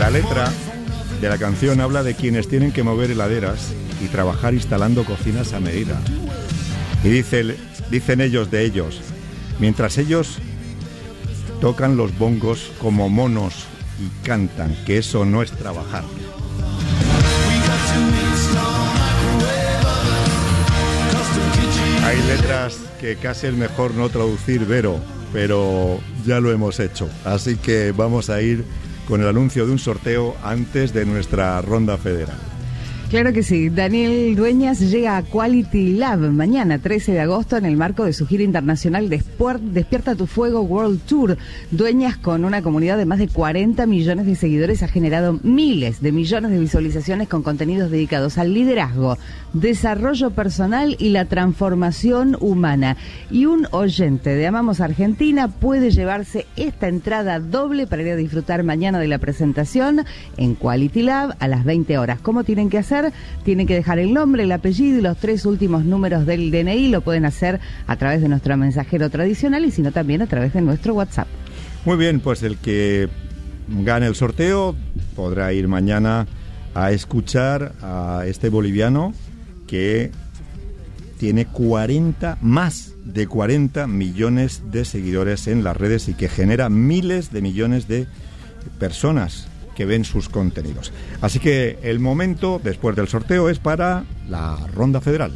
La letra de la canción habla de quienes tienen que mover heladeras y trabajar instalando cocinas a medida. Y dicen ellos de ellos, mientras ellos tocan los bongos como monos y cantan, que eso no es trabajar. Hay letras que casi es mejor no traducir, Vero, pero ya lo hemos hecho. Así que vamos a ir con el anuncio de un sorteo antes de nuestra ronda federal. Claro que sí. Daniel Dueñas llega a Quality Lab mañana, 13 de agosto, en el marco de su gira internacional Despierta tu Fuego World Tour. Dueñas, con una comunidad de más de 40 millones de seguidores, ha generado miles de millones de visualizaciones con contenidos dedicados al liderazgo, desarrollo personal y la transformación humana. Y un oyente de Amamos Argentina puede llevarse esta entrada doble para ir a disfrutar mañana de la presentación en Quality Lab a las 20 horas. ¿Cómo tienen que hacer? Tienen que dejar el nombre, el apellido y los 3 últimos números del DNI. Lo pueden hacer a través de nuestro mensajero tradicional y si no también a través de nuestro WhatsApp. Muy bien, pues el que gane el sorteo podrá ir mañana a escuchar a este boliviano que tiene más de 40 millones de seguidores en las redes y que genera miles de millones de personas que ven sus contenidos. Así que el momento, después del sorteo, es para la ronda federal.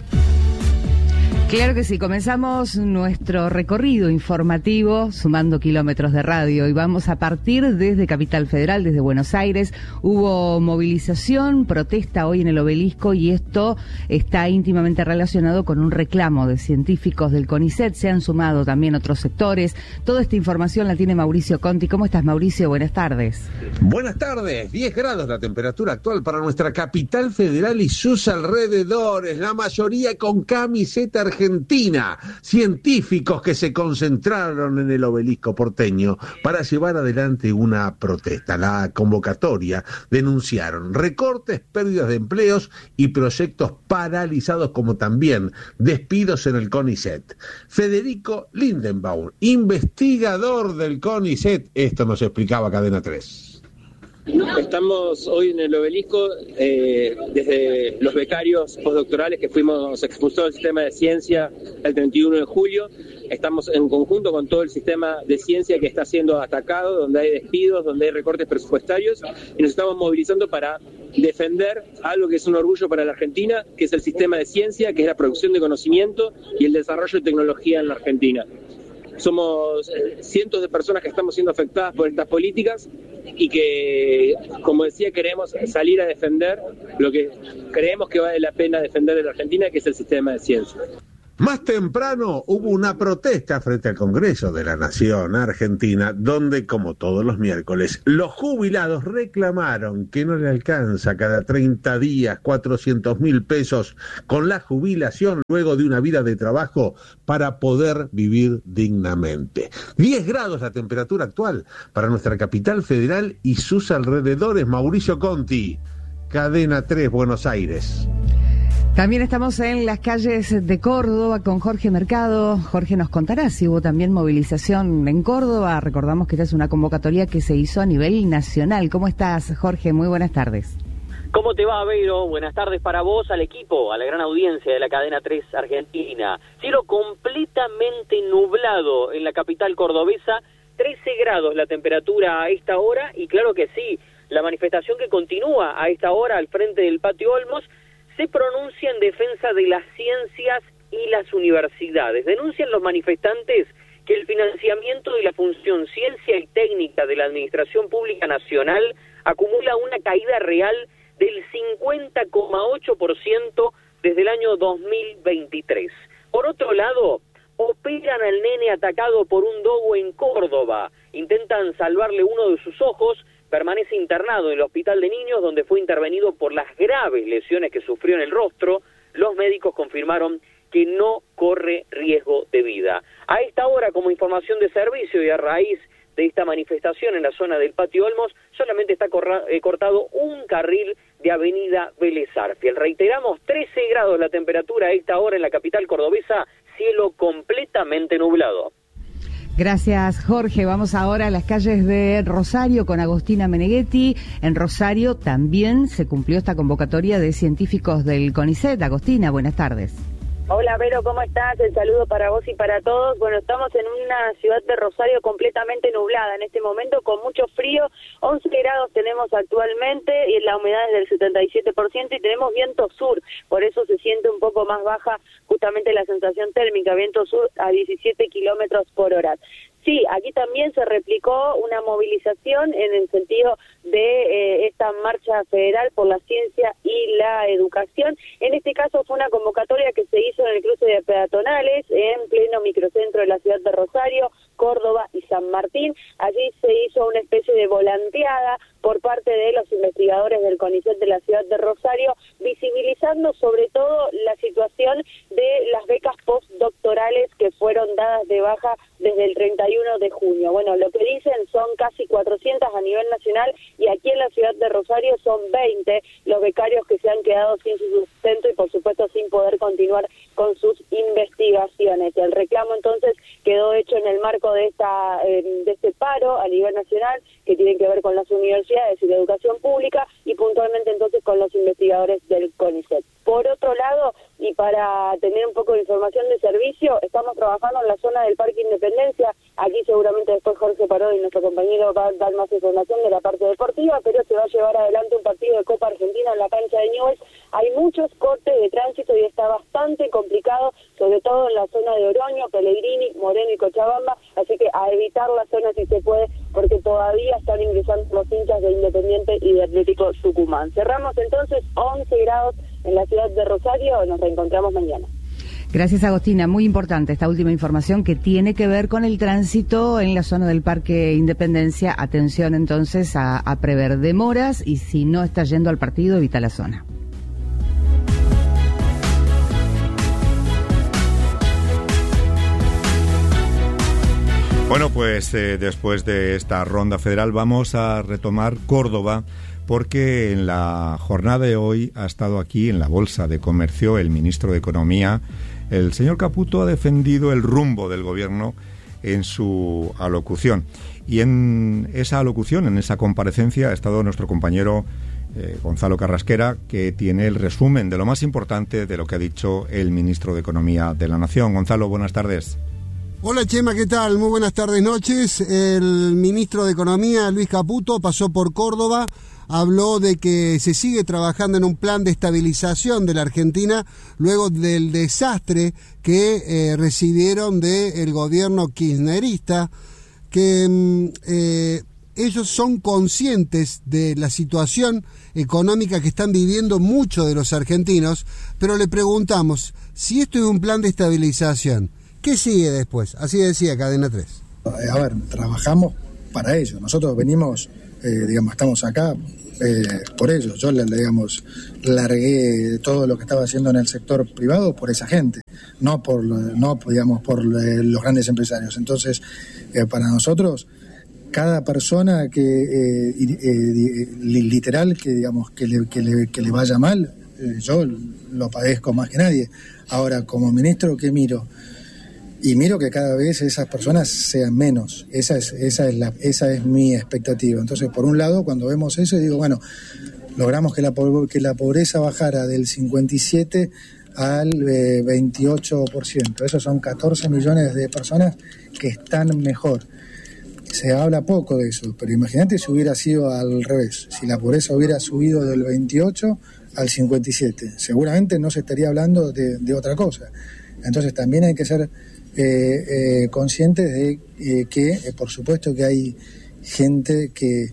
Claro que sí, comenzamos nuestro recorrido informativo sumando kilómetros de radio y vamos a partir desde Capital Federal, desde Buenos Aires. Hubo movilización, protesta hoy en el Obelisco y esto está íntimamente relacionado con un reclamo de científicos del CONICET. Se han sumado también otros sectores. Toda esta información la tiene Mauricio Conti. ¿Cómo estás, Mauricio? Buenas tardes. Buenas tardes. 10 grados la temperatura actual para nuestra Capital Federal y sus alrededores, la mayoría con camiseta argentina. Científicos que se concentraron en el Obelisco porteño para llevar adelante una protesta. La convocatoria denunciaron recortes, pérdidas de empleos y proyectos paralizados, como también despidos en el CONICET. Federico Lindenbaum, investigador del CONICET, esto nos explicaba Cadena 3. Estamos hoy en el Obelisco desde los becarios postdoctorales que fuimos expulsados del sistema de ciencia el 31 de julio. Estamos en conjunto con todo el sistema de ciencia que está siendo atacado, donde hay despidos, donde hay recortes presupuestarios, y nos estamos movilizando para defender algo que es un orgullo para la Argentina, que es el sistema de ciencia, que es la producción de conocimiento y el desarrollo de tecnología en la Argentina. Somos cientos de personas que estamos siendo afectadas por estas políticas y que, como decía, queremos salir a defender lo que creemos que vale la pena defender de la Argentina, que es el sistema de ciencia. Más temprano hubo una protesta frente al Congreso de la Nación Argentina, donde, como todos los miércoles, los jubilados reclamaron que no le alcanza cada 30 días 400.000 pesos con la jubilación luego de una vida de trabajo para poder vivir dignamente. 10 grados la temperatura actual para nuestra Capital Federal y sus alrededores. Mauricio Conti, Cadena 3, Buenos Aires. También estamos en las calles de Córdoba con Jorge Mercado. Jorge nos contará si hubo también movilización en Córdoba. Recordamos que esta es una convocatoria que se hizo a nivel nacional. ¿Cómo estás, Jorge? Muy buenas tardes. ¿Cómo te va, Vero? Buenas tardes para vos, al equipo, a la gran audiencia de la Cadena 3 Argentina. Cielo completamente nublado en la capital cordobesa, 13 grados la temperatura a esta hora y claro que sí, la manifestación que continúa a esta hora al frente del Patio Olmos se pronuncia en defensa de las ciencias y las universidades. Denuncian los manifestantes que el financiamiento de la función ciencia y técnica de la Administración Pública Nacional acumula una caída real del 50,8% desde el año 2023. Por otro lado, operan al nene atacado por un dogo en Córdoba. Intentan salvarle uno de sus ojos. Permanece internado en el hospital de niños donde fue intervenido por las graves lesiones que sufrió en el rostro. Los médicos confirmaron que no corre riesgo de vida. A esta hora, como información de servicio y a raíz de esta manifestación en la zona del Patio Olmos, solamente está cortado un carril de avenida Vélez Arfiel. Reiteramos, 13 grados la temperatura a esta hora en la capital cordobesa, cielo completamente nublado. Gracias, Jorge. Vamos ahora a las calles de Rosario con Agostina Meneghetti. En Rosario también se cumplió esta convocatoria de científicos del CONICET. Agostina, buenas tardes. Hola, Vero, ¿cómo estás? El saludo para vos y para todos. Bueno, estamos en una ciudad de Rosario completamente nublada en este momento, con mucho frío. 11 grados tenemos actualmente y la humedad es del 77% y tenemos viento sur. Por eso se siente un poco más baja justamente la sensación térmica, viento sur a 17 kilómetros por hora. Sí, aquí también se replicó una movilización en el sentido de esta marcha federal por la ciencia y la educación. En este caso fue una convocatoria que se hizo en el cruce de peatonales en pleno microcentro de la ciudad de Rosario, Córdoba y San Martín. Allí se hizo una especie de volanteada por parte de los investigadores del CONICET de la ciudad de Rosario, visibilizando sobre todo la situación de las becas postdoctorales que fueron dadas de baja desde el 31 de junio. Bueno, lo que dicen son casi 400 a nivel nacional y aquí en la ciudad de Rosario son 20 los becarios que se han quedado sin su sustento y por supuesto sin poder continuar con sus investigaciones. El reclamo entonces quedó hecho en el marco de este paro a nivel nacional que tiene que ver con las universidades y la educación pública y puntualmente entonces con los investigadores del CONICET. Por otro lado, y para tener un poco de información de servicio, estamos trabajando en la zona del Parque Independencia. Aquí seguramente después Jorge Parodi, nuestro compañero, va a dar más información de la parte deportiva, pero se va a llevar adelante un partido de Copa Argentina en la cancha de Newell's. Hay muchos cortes de tránsito y está bastante complicado, sobre todo en la zona de Oroño, Pellegrini, Moreno y Cochabamba, así que a evitar la zona si se puede, porque todavía están ingresando los hinchas de Independiente y de Atlético Tucumán. Cerramos entonces 11 grados en la ciudad de Rosario, nos reencontramos mañana. Gracias, Agostina. Muy importante esta última información que tiene que ver con el tránsito en la zona del Parque Independencia. Atención entonces a prever demoras y si no está yendo al partido, evita la zona. Bueno, pues después de esta ronda federal vamos a retomar Córdoba, porque en la jornada de hoy ha estado aquí en la Bolsa de Comercio el ministro de Economía. El señor Caputo ha defendido el rumbo del gobierno en su alocución. Y en esa alocución, en esa comparecencia, ha estado nuestro compañero Gonzalo Carrasquera, que tiene el resumen de lo más importante de lo que ha dicho el ministro de Economía de la Nación. Gonzalo, buenas tardes. Hola Chema, ¿qué tal? Muy buenas tardes, noches. El ministro de Economía, Luis Caputo, pasó por Córdoba, habló de que se sigue trabajando en un plan de estabilización de la Argentina luego del desastre que recibieron del gobierno kirchnerista, que ellos son conscientes de la situación económica que están viviendo muchos de los argentinos, pero le preguntamos, si esto es un plan de estabilización, ¿qué sigue después? Así decía Cadena 3. A ver, trabajamos para ello. Nosotros venimos, estamos acá por ello. Yo, largué todo lo que estaba haciendo en el sector privado por esa gente, no por los grandes empresarios. Entonces, para nosotros, cada persona que literal que le vaya mal, yo lo padezco más que nadie. Ahora, como ministro, ¿qué miro? Y miro que cada vez esas personas sean menos. Esa es mi expectativa. Entonces, por un lado, cuando vemos eso, digo, bueno, logramos que la pobreza bajara del 57 al 28%. Esos son 14 millones de personas que están mejor. Se habla poco de eso, pero imagínate si hubiera sido al revés. Si la pobreza hubiera subido del 28 al 57, seguramente no se estaría hablando de otra cosa. Entonces, también hay que ser conscientes de que por supuesto que hay gente que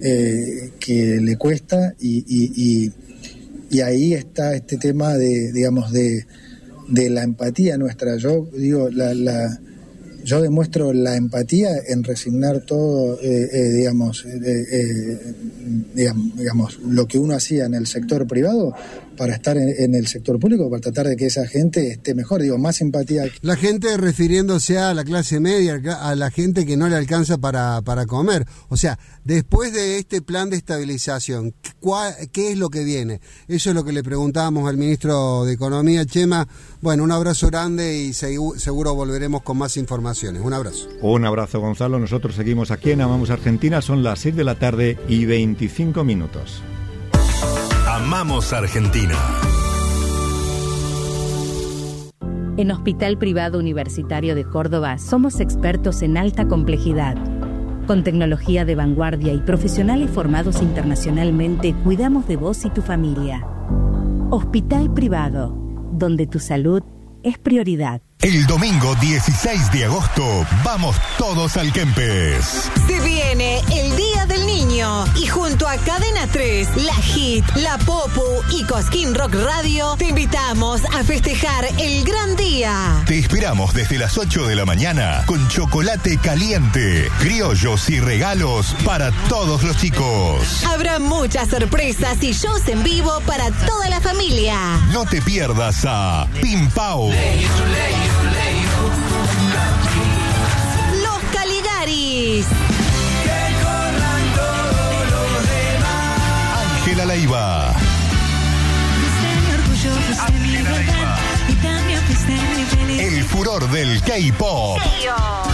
le cuesta y ahí está este tema de la empatía nuestra. Yo digo, yo demuestro la empatía en resignar todo, lo que uno hacía en el sector privado para estar en el sector público, para tratar de que esa gente esté mejor, digo, más empatía. La gente refiriéndose a la clase media, a la gente que no le alcanza para comer. O sea, después de este plan de estabilización, ¿qué es lo que viene? Eso es lo que le preguntábamos al ministro de Economía, Chema. Bueno, un abrazo grande y seguro volveremos con más informaciones. Un abrazo. Un abrazo, Gonzalo. Nosotros seguimos aquí en Amamos Argentina. Son las 6 de la tarde y 25 minutos. Amamos Argentina. En Hospital Privado Universitario de Córdoba somos expertos en alta complejidad. Con tecnología de vanguardia y profesionales formados internacionalmente, cuidamos de vos y tu familia. Hospital Privado, donde tu salud es prioridad. El domingo 16 de agosto vamos todos al Kempes. Se viene el Día del Niño y junto a Cadena 3, La Hit, La Popu y Cosquín Rock Radio te invitamos a festejar el gran día. Te esperamos desde las 8 de la mañana con chocolate caliente, criollos y regalos para todos los chicos. Habrá muchas sorpresas y shows en vivo para toda la familia. No te pierdas a Pim Pau, Los Caligaris, Ángela Leiva, el furor del K-pop.